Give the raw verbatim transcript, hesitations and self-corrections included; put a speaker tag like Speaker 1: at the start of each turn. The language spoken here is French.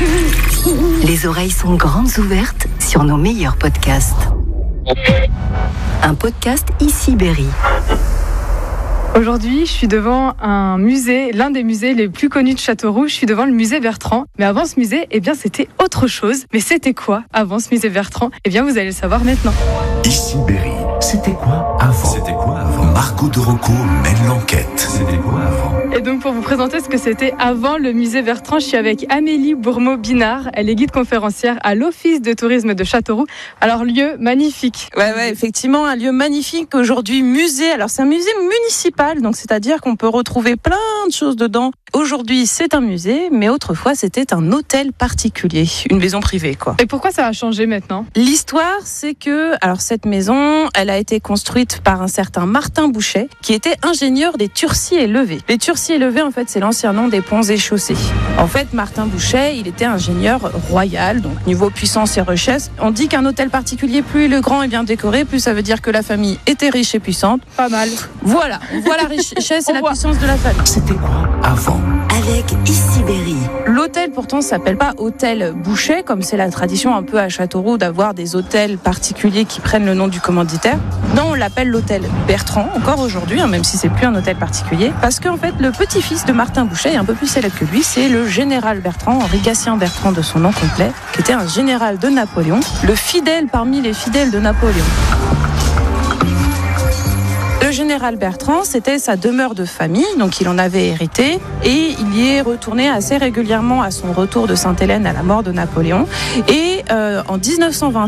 Speaker 1: Les oreilles sont grandes ouvertes sur nos meilleurs podcasts. Un podcast Ici Berry.
Speaker 2: Aujourd'hui, je suis devant un musée, l'un des musées les plus connus de Châteauroux. Je suis devant le musée Bertrand. Mais avant ce musée, eh bien, c'était autre chose. Mais c'était quoi avant ce musée Bertrand ? Eh bien, vous allez le savoir maintenant.
Speaker 3: Ici Berry, c'était quoi avant ? C'était quoi avant ? Margot de Rocco mène l'enquête. C'était quoi avant ?
Speaker 2: Et donc, pour vous présenter ce que c'était avant le musée Bertrand, je suis avec Amélie Bourmeau-Binard. Elle est guide conférencière à l'Office de tourisme de Châteauroux. Alors, lieu magnifique.
Speaker 4: Ouais, ouais, effectivement, un lieu magnifique aujourd'hui, musée. Alors, c'est un musée municipal, donc c'est-à-dire qu'on peut retrouver plein de choses dedans. Aujourd'hui, c'est un musée, mais autrefois, c'était un hôtel particulier, une maison privée, quoi.
Speaker 2: Et pourquoi ça a changé maintenant ?
Speaker 4: L'histoire, c'est que, alors cette maison, elle a été construite par un certain Martin Bouchet, qui était ingénieur des Turcis et Levés. Les Turcis et Levés, en fait, c'est l'ancien nom des ponts et chaussées. En fait, Martin Bouchet, il était ingénieur royal, donc niveau puissance et richesse. On dit qu'un hôtel particulier, plus il est grand et bien décoré, plus ça veut dire que la famille était riche et puissante.
Speaker 2: Pas mal.
Speaker 4: Voilà, on voit la richesse et la puissance de la famille.
Speaker 3: C'était quoi avant ?
Speaker 1: Avec Ici Berry.
Speaker 4: L'hôtel, pourtant, ne s'appelle pas hôtel Bouchet, comme c'est la tradition un peu à Châteauroux d'avoir des hôtels particuliers qui prennent le nom du commanditaire. Non, on l'appelle l'hôtel Bertrand, encore aujourd'hui, hein, même si c'est plus un hôtel particulier, parce qu'en fait, le petit-fils de Martin Bouchet est un peu plus célèbre que lui, c'est le général Bertrand, Henri Gatien Bertrand de son nom complet, qui était un général de Napoléon, le fidèle parmi les fidèles de Napoléon. Le général Bertrand, c'était sa demeure de famille, donc il en avait hérité, et il y est retourné assez régulièrement à son retour de Sainte-Hélène à la mort de Napoléon. Et euh, en dix-neuf cent vingt